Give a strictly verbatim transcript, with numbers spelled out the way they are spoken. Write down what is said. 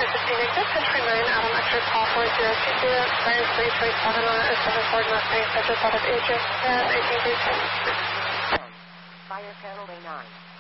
fifteen exit, Pittsburgh nine, Adam X-ray call four zero two zero, nine three three seven on a seven Ford Mustang, subject out of A J, uh, nineteen three seven. Fire panel A nine.